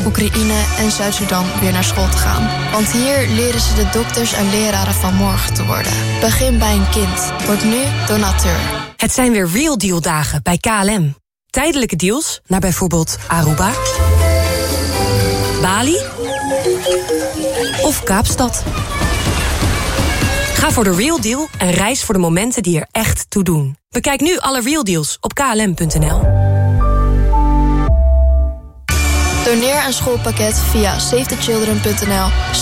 Oekraïne en Zuid-Sudan weer naar school te gaan. Want hier leren ze de dokters en leraren van morgen te worden. Begin bij een kind. Word nu donateur. Het zijn weer Real Deal dagen bij KLM. Tijdelijke deals naar bijvoorbeeld Aruba, Bali of Kaapstad. Ga voor de Real Deal en reis voor de momenten die er echt toe doen. Bekijk nu alle Real Deals op klm.nl. Doneer een schoolpakket via safetychildren.nl